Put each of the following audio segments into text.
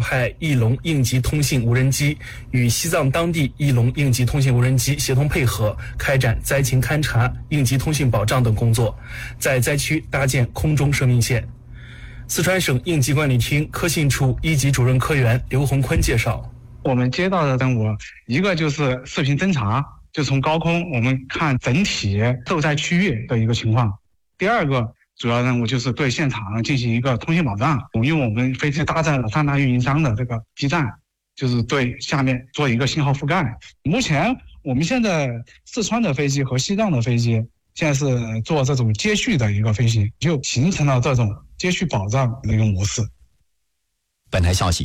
派翼龙应急通信无人机与西藏当地翼龙应急通信无人机协同配合，开展灾情勘察、应急通信保障等工作，在灾区搭建空中生命线。四川省应急管理厅科信处一级主任科员刘洪坤介绍， 我们接到的任务，一个就是视频侦察，就从高空我们看整体受灾区域的一个情况。第二个主要任务就是对现场进行一个通信保障，因为我们飞机搭载了3大运营商的这个基站，就是对下面做一个信号覆盖。目前我们现在四川的飞机和西藏的飞机现在是做这种接续的一个飞行，就形成了这种接续保障的一个模式。 本台消息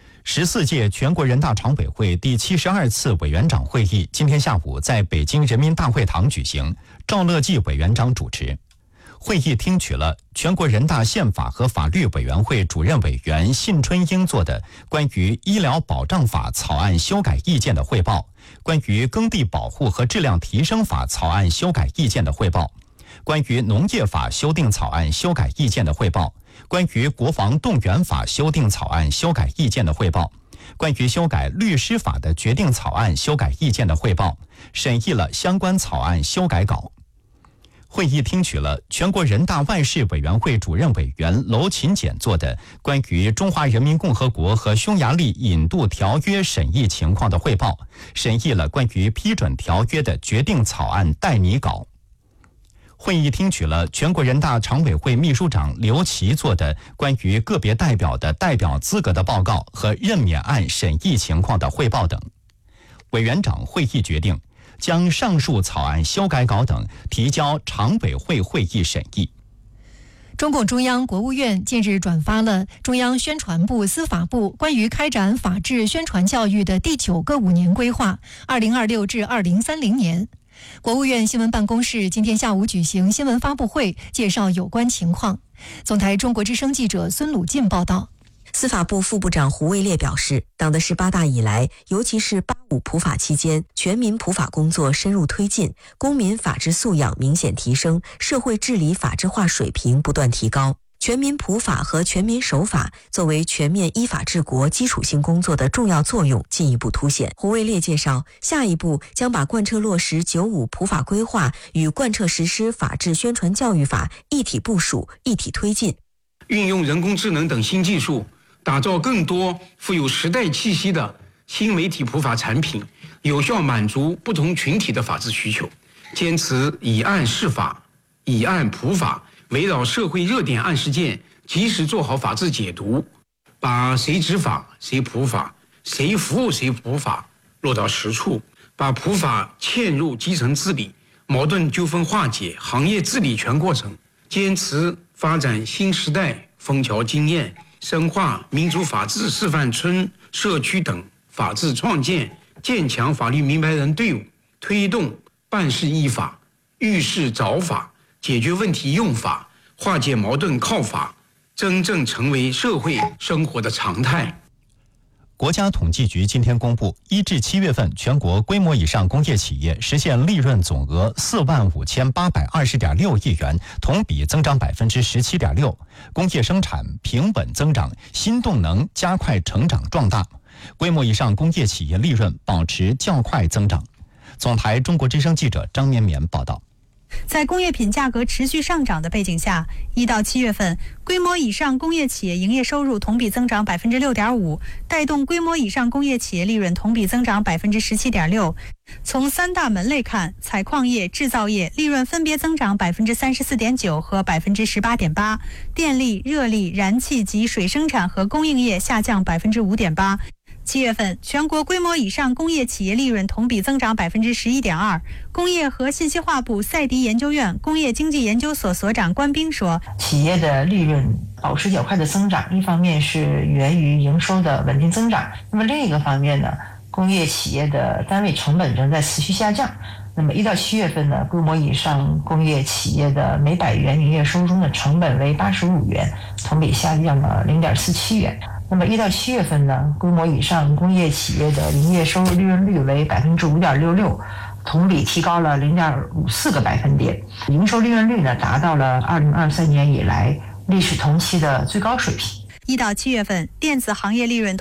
，14届全国人大常委会第72次委员长会议今天下午在北京人民大会堂举行，赵乐际委员长主持。会议听取了全国人大宪法和法律委员会主任委员信春英作的关于医疗保障法草案修改意见的汇报，关于耕地保护和质量提升法草案修改意见的汇报，关于农业法修订草案修改意见的汇报，关于国防动员法修订草案修改意见的汇报，关于修改律师法的决定草案修改意见的汇报，审议了相关草案修改稿。会议听取了全国人大外事委员会主任委员娄勤俭作的关于中华人民共和国和匈牙利引渡条约审议情况的汇报，审议了关于批准条约的决定草案待拟稿。会议听取了全国人大常委会秘书长刘奇作的关于个别代表的代表资格的报告和任免案审议情况的汇报等。委员长会议决定将上述草案修改稿等提交常委会会议审议。 中共中央、国务院近日转发了中央宣传部、司法部关于开展法治宣传教育的第9个5年规划 （2026 至2030年）。国务院新闻办公室今天下午举行新闻发布会，介绍有关情况。总台中国之声记者孙鲁进报道。 司法部副部长胡卫烈表示，党的18大以来，尤其是85普法期间，全民普法工作深入推进，公民法治素养明显提升，社会治理法治化水平不断提高。全民普法和全民守法作为全面依法治国基础性工作的重要作用进一步凸显。胡卫烈介绍，下一步将把贯彻落实95普法规划与贯彻实施法治宣传教育法一体部署、一体推进， 运用人工智能等新技术，打造更多富有时代气息的新媒体普法产品，有效满足不同群体的法治需求。坚持以案释法、以案普法，围绕社会热点案事件，及时做好法治解读，把谁执法、谁普法、谁服务谁普法落到实处，把普法嵌入基层治理、矛盾纠纷化解、行业治理全过程。坚持发展新时代枫桥经验，深化民主法治示范村、社区等法治创建，建强法律明白人队伍，推动办事依法、遇事找法、解决问题用法、化解矛盾靠法，真正成为社会生活的常态。 国家统计局今天公布，1至7月份全国规模以上工业企业实现利润总额45820.6亿元，同比增长17.6%，工业生产平稳增长，新动能加快成长壮大，规模以上工业企业利润保持较快增长。总台中国之声记者张绵绵报道。 在工业品价格持续上涨的背景下，1到7月份，规模以上工业企业营业收入同比增长6.5%，带动规模以上工业企业利润同比增长17.6%。从3大门类看，采矿业、制造业利润分别增长34.9%和18.8%，电力、热力、燃气及水生产和供应业下降5.8%。7月份，全国规模以上工业企业利润同比增长11.2%。工业和信息化部赛迪研究院工业经济研究所所长关斌说：“ 企业的利润保持较快的增长，一方面是源于营收的稳定增长，那么另一个方面呢，工业企业的单位成本正在持续下降。那么1到7月份呢，规模以上工业企业的每百元营业收入中的成本为85元，同比下降了0.47元。那么1到7月份呢，规模以上工业企业的营业收入利润率为5.66%，同比提高了0.54个百分点，营收利润率呢达到了2023年以来历史同期的最高水平。 1到7月份，电子行业利润